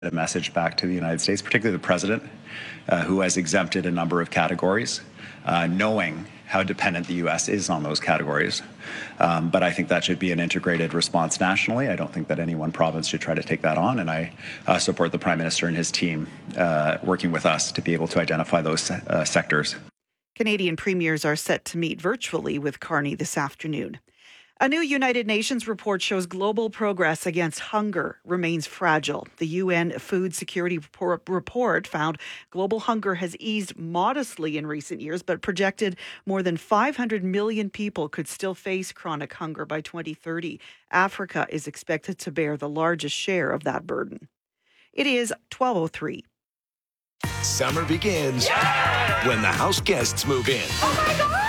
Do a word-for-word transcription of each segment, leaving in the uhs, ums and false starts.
a message back to the United States, particularly the president, uh, who has exempted a number of categories, uh, knowing how dependent the U S is on those categories. Um, but I think that should be an integrated response nationally. I don't think that any one province should try to take that on, and I uh, support the Prime Minister and his team uh, working with us to be able to identify those uh, sectors. Canadian premiers are set to meet virtually with Carney this afternoon. A new United Nations report shows global progress against hunger remains fragile. The U N Food Security Report found global hunger has eased modestly in recent years, but projected more than five hundred million people could still face chronic hunger by twenty thirty. Africa is expected to bear the largest share of that burden. It is twelve oh three. Summer begins yeah! when the house guests move in. Oh my God!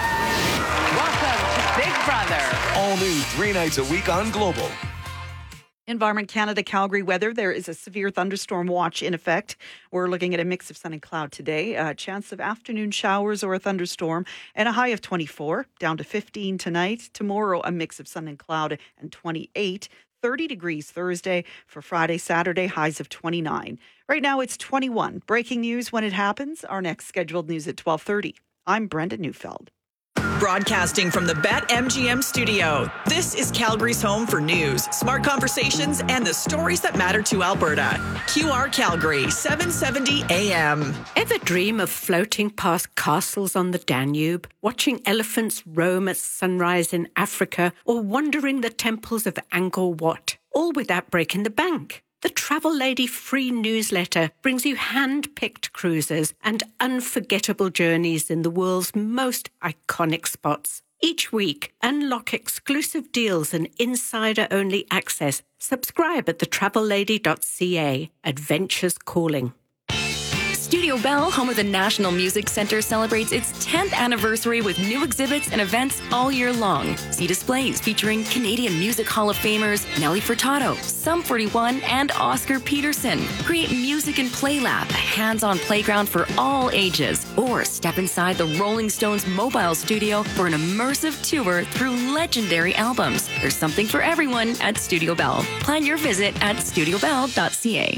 Big Brother. All new three nights a week on Global. Environment Canada Calgary weather. There is a severe thunderstorm watch in effect. We're looking at a mix of sun and cloud today. A chance of afternoon showers or a thunderstorm and a high of twenty-four, down to fifteen tonight. Tomorrow, a mix of sun and cloud and twenty-eight. thirty degrees Thursday. For Friday, Saturday, highs of twenty-nine. Right now, it's twenty-one. Breaking news when it happens. Our next scheduled news at twelve thirty. I'm Brenda Neufeld. Broadcasting from the BetMGM studio, this is Calgary's home for news, smart conversations, and the stories that matter to Alberta. Q R Calgary, seven seventy A M. Ever dream of floating past castles on the Danube, watching elephants roam at sunrise in Africa, or wandering the temples of Angkor Wat, all without breaking the bank? The Travel Lady free newsletter brings you hand-picked cruises and unforgettable journeys in the world's most iconic spots. Each week, unlock exclusive deals and insider-only access. Subscribe at the travel lady dot c a. Adventures calling. Studio Bell, home of the National Music Centre, celebrates its tenth anniversary with new exhibits and events all year long. See displays featuring Canadian Music Hall of Famers Nelly Furtado, Sum forty-one, and Oscar Peterson. Create Music and Play Lab, a hands-on playground for all ages. Or step inside the Rolling Stones mobile studio for an immersive tour through legendary albums. There's something for everyone at Studio Bell. Plan your visit at studio bell dot c a.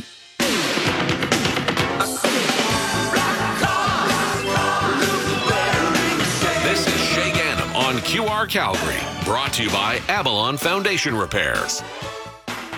On Q R Calgary, brought to you by Avalon Foundation Repairs.